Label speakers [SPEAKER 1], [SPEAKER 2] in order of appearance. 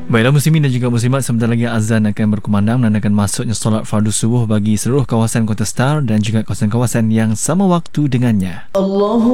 [SPEAKER 1] Baiklah muslimin dan juga muslimat, sebentar lagi azan akan berkumandang menandakan masuknya solat fardu subuh bagi seluruh kawasan Kota Star dan juga kawasan-kawasan yang sama waktu dengannya.